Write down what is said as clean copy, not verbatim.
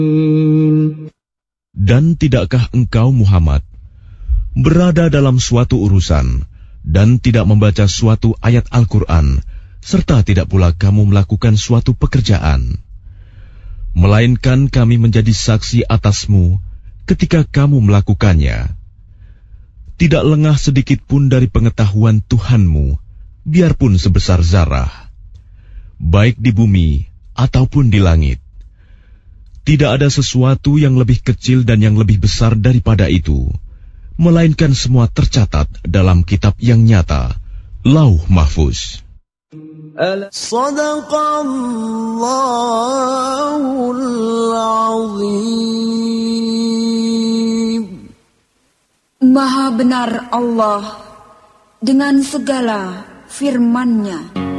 Dan tidakkah engkau Muhammad berada dalam suatu urusan dan tidak membaca suatu ayat Al-Quran, serta tidak pula kamu melakukan suatu pekerjaan, melainkan kami menjadi saksi atasmu ketika kamu melakukannya. Tidak lengah sedikit pun dari pengetahuan Tuhanmu, biarpun sebesar zarah, baik di bumi ataupun di langit. Tidak ada sesuatu yang lebih kecil dan yang lebih besar daripada itu, melainkan semua tercatat dalam kitab yang nyata, Lauh Mahfuz. Sadaqallahul Azim. Maha benar Allah dengan segala firman-Nya.